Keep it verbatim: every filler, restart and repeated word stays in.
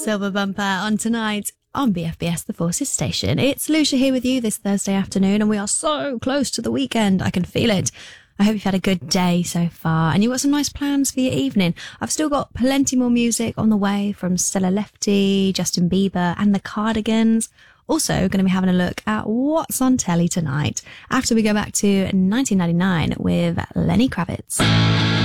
Silver Bumper on tonight on B F B S, the Forces station. It's Lucia here with you this Thursday afternoon, and we are so close to the weekend. I can feel it. I hope you've had a good day so far and you've got some nice plans for your evening. I've still got plenty more music on the way from Stella Lefty, Justin Bieber and the Cardigans. Also going to be having a look at what's on telly tonight after we go back to nineteen ninety-nine with Lenny Kravitz.